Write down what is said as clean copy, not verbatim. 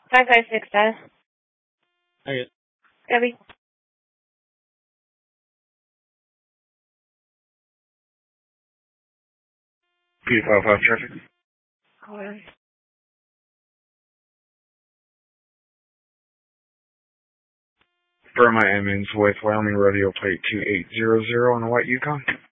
556 dial. Okay. Debbie. P55 traffic. Hold on. Burma Emmons with Wyoming Rodeo Plate 2800 on a white Yukon.